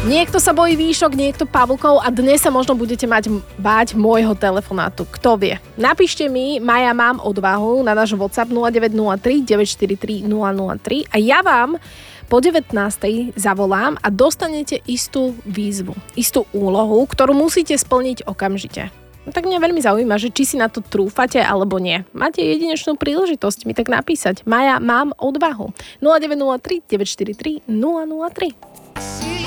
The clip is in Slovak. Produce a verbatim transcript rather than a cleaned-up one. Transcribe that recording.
Niekto sa bojí výšok, niekto pavúkov a dnes sa možno budete mať báť môjho telefonátu. Kto vie? Napíšte mi, Maja, mám odvahu na náš WhatsApp nula deväť nula tri deväť štyri tri nula nula tri a ja vám po devätnástej zavolám a dostanete istú výzvu, istú úlohu, ktorú musíte splniť okamžite. No tak mňa veľmi zaujíma, že či si na to trúfate alebo nie. Máte jedinečnú príležitosť mi tak napísať. Maja, mám odvahu. nula deväť nula tri deväť štyri tri nula nula tri